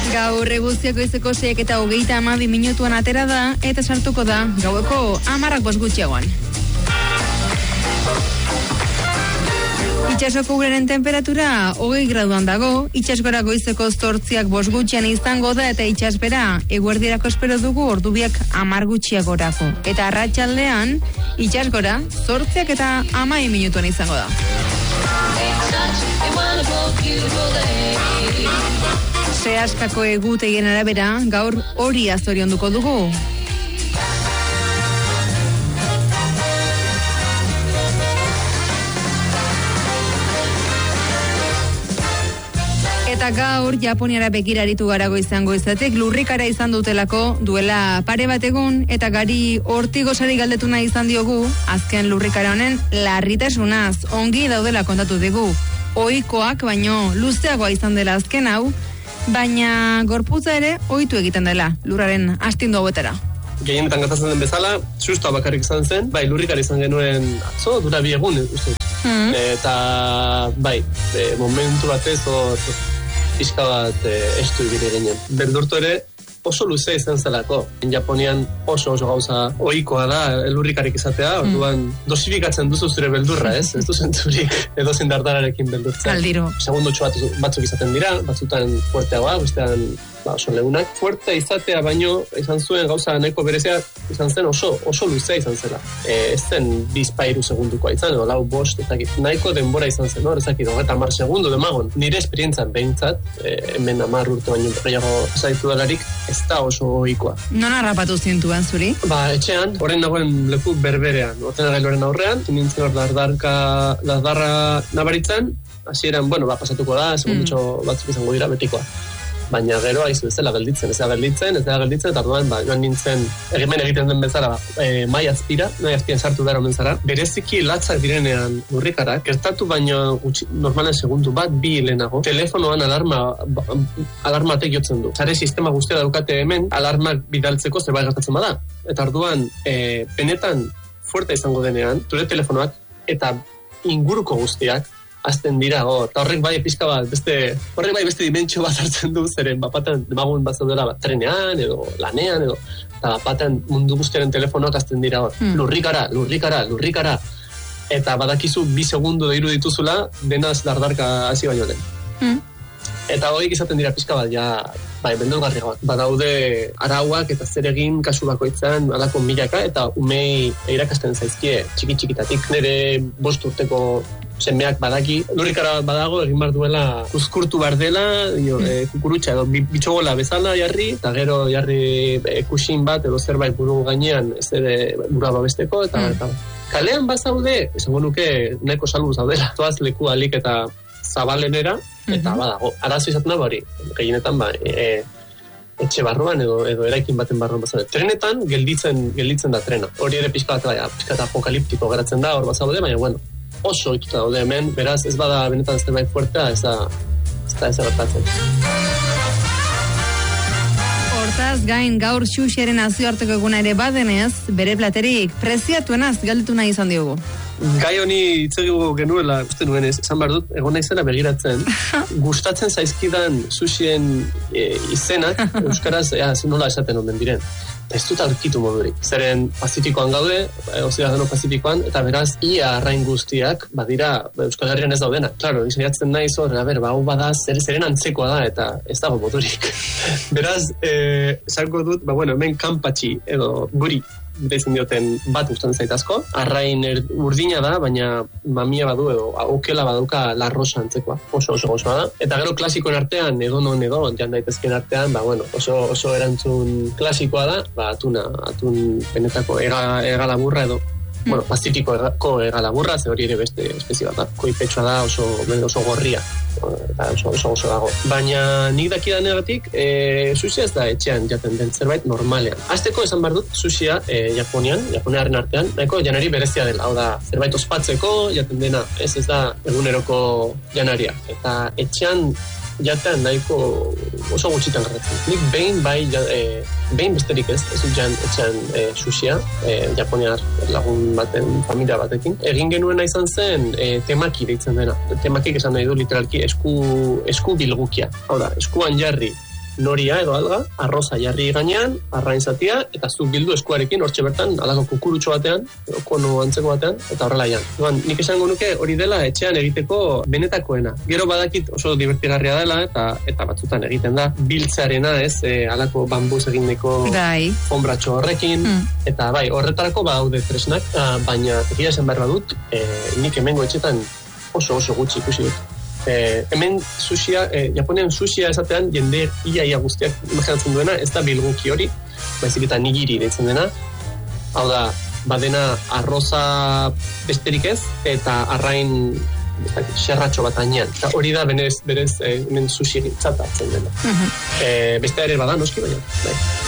Gaur eguzkiako izeko 6:32 minutuan atera da eta sartuko da gaueko 10:05 gutxiagoan. Itsasoko uraren temperatura 20 graduan dago, itsasgora goizeko 8:05 gutxian izango da eta itsasbera eguerdirako espero dugu ordubiak 10 gutxiagorako. Eta arratsaldean itsasgora 8:10 minutuan izango da. Seaskako egutegien arabera, gaur hori azorionduko dugu. Eta gaur Japoniara begiraritu garago izango izatek, lurrikara izan dutelako duela pare bat egun, eta gari Ortigosari galdetu nahi izan diogu, azken lurrikara honen larritasunaz ongi daudela kontatu digu. Ohikoak baino luzeagoa izan dela azken hau, baina gorputza ere ohitu egiten dela lurraren astindu hauetara. Gehienetan gertatzen den bezala, sustoa bakarrik izan zen, bai, lurrikara izan genuen atzo, dura 2 egun, uste. Eta, bai, momentu batez, pixka bat estu ibili ginen. Beldurtu ere, oso luzea izan zelako. Japonian oso gauza ohikoa da lurrikarik izatea, orduan dosifikatzen duzu zure beldurra, ez? Ez du zentzurik edo zindardararekin beldurtzen. Aldiro. Segundotxo batzuk izaten dira, batzutan fuerteagoa, bestean oso lehunak. Fuerte izatea baino izan zuen gauza nahiko berezia izan zen oso luzea izan zela. Ez zen 2-3 segundukoa izan, edo 4-5, ezakit, nahiko denbora izan zen, ezakit, 30 segundu demagon. Nire esperientzat behintzat, hemen 10 urte baino gehiago zaitu delarik, ez da oso ohikoa. Non harrapatu zintuen zuri? Etxean, orain nagoen leku berberean, ordenagailuaren aurrean, nintzen hor dardarra nabaritzen, hasieran, pasatuko da, segundutxo batzuk izango dira, betikoa. Baina gero aizu ez dela gelditzen, eta orduan, joan nintzen, egiten den bezala, mai azpian sartu dara omen zara, bereziki latzak direnean lurrikarak, gertatu baino normalen segundu bat, 2 lehenago, telefonoan alarmatek jotzen du. Sare sistema guztia daukate hemen, alarmak bidaltzeko zerbait gertatzen bada. Eta orduan, benetan fuerte izango denean, zure telefonoak eta inguruko guztiak, azten dira, eta horrek bai pixka bat, beste dimentsio bat hartzen du, zeren bapatan demagun bat zaudela trenean, edo lanean, edo, eta bapatan mundu guztiaren telefonoak azten dira hor. Lurrikara. Eta badakizu 2 segundu da irudituzula, denaz dardarka hasi baino den. Eta horiek izaten dira pixka bat, beldurgarriagoak. Badaude arauak eta zer egin kasu bakoitzan alako milaka, eta umei irakasten zaizkie txiki-txikitatik. Nire 5 urteko semeak badaki, lurrikara badago, egin behar duela kuzkurtu behar dela, kukurutxa edo bitxogola bezala jarri, eta gero jarri kusin bat edo zerbait buru gainean ez ere burua babesteko, eta kalean bazaude, esango nuke nahiko salbu zaudela. Toaz leku alik eta zabalenera, eta badago, arazo izaten da hori, gehienetan etxe barruan edo eraikin baten barruan bazaude. Trenetan gelditzen da trena. Hori ere pixka bat apokaliptiko geratzen da, hor bazaude, baina oso ohituta daude hemen, beraz ez bada benetan zerbait fuertea, ez da gertatzen. Hortaz gain gaur Xuxiaren nazioarteko eguna ere badenez, bere platerik preziatuenaz galdetu nahi izan diogu. Gai honi hitz egingo genuela, uste nuenez, esan behar dut, egon naizela begiratzen, gustatzen zaizkidan Xuxien izenak, euskaraz, nola esaten omen diren. Ez dut aurkitu modurik. Zeren Pazifikoan gaude, Ozeano Pazifikoan, eta beraz, ia arrain guztiak, badira, Euskal Herrian ez daudena. Claro, izaiatzen naiz hor, hau bada, zeren antzekoa da, eta ez dago modurik. Beraz, esango dut, hemen kanpatxi, edo guri, deitzen dioten bat gustatzen zait asko. Arrain urdina da, baina mamia badu edo aukela baduka la rosa antzekoa. Oso gozoa da. Eta gero klasikoen artean, edo jan daitezken artean, oso erantzun klasikoa da, atun benetako egalaburra edo, Pazifikoko egalaburra, ze hori ere beste espezie bat da. Koipetsua da, oso gorria. Eta oso dago. Baina nik dakidanegatik, sushia ez da etxean jaten den zerbait normalean. Azteko esan behar dut, sushia Japoniaren artean, nahiko janari berezia dela. Hau da, zerbait ospatzeko jaten dena, ez da eguneroko janaria. Eta etxean jaten nahiko oso gutxitan garratzen. Nik behin besterik ez dut etxean sushia, Japoniar lagun baten, familia batekin. Egin genuena izan zen temaki deitzen dena. Temakik esan nahi du literalki esku bilgukia. Hau da, eskuan jarri noria edo alga, arroza jarri gainean, arrain zatia, eta zuk bildu eskuarekin, hortxe bertan, alako kukurutxo batean, kono antzeko batean, eta horrela jan. Nik esango nuke hori dela etxean egiteko benetakoena. Gero badakit oso divertigarria dela, eta batzutan egiten da, biltzarena ez, alako bambuz egindeko ombratxo horrekin, eta bai, horretarako haude tresnak, baina egia esan behar badut, nik hemengo etxetan oso gutxi ikusi dut. Hemen sushia, Japonean sushia esatean jende ia guztiak imaginatzen duena, ez da bilguki hori, baizik eta nigiri deitzen dena. Hau da, badena arroza besterik ez, eta arrain xerratxo bat ainean. Eta hori da berez hemen sushi gitzatatzen dena. Beste ere bada, noski baina.